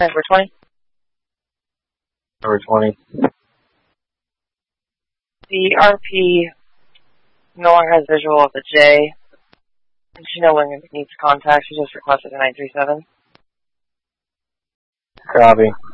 Number 20. Number 20. The RP no longer has visual of the J. And she no longer needs contact. She just requested a 937. Copy.